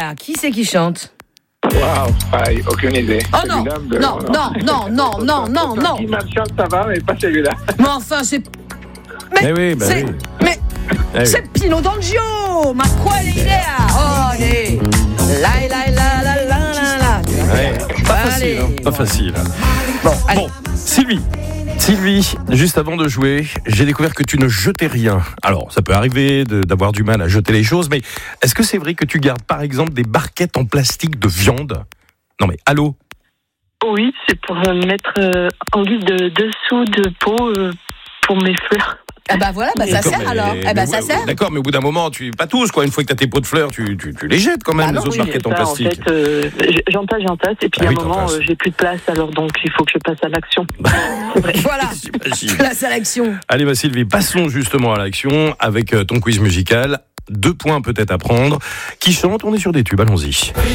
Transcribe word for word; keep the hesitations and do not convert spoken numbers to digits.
Galilea. Qui c'est qui chante? Waouh, aïe, aucune idée. Oh non, de... non, non, non, non, non, non, non. Guy Marchand, ça va, mais pas celui-là. Mais enfin, c'est... Mais Eh oui, bah c'est... oui. Mais Eh oui. c'est Pino D'Angio. Ma quale idea? Oh, allez. La, la, la, la, la, la, la. Ouais, pas Allez. facile, hein, pas facile. Bon, allez. Bon, Sylvie. Sylvie, juste avant de jouer, j'ai découvert que tu ne jetais rien. Alors, ça peut arriver de, d'avoir du mal à jeter les choses, mais est-ce que c'est vrai que tu gardes par exemple des barquettes en plastique de viande? Non mais, allô? Oui, c'est pour euh, mettre euh, en guise de dessous de pot euh, pour mes fleurs. Ah bah voilà, bah ça D'accord, sert mais- alors. Eh mais bah ouais, ça sert. D'accord, mais au bout d'un moment, tu pas tous, quoi. Une fois que tu as tes pots de fleurs, tu, tu, tu les jettes quand même, Bah les non, autres Oui, barquettes c'est en ça, plastique. En fait, euh, j'entasse, j'entasse, et puis Ah à oui, un moment, t'entasses. euh, j'ai plus de place, alors donc il faut que je passe à l'action. C'est vrai. Voilà. J'imagine. Place à l'action. Allez, bah, Sylvie, passons justement à l'action avec euh, ton quiz musical. Deux points peut-être à prendre. Qui chante? On est sur des tubes, allons-y.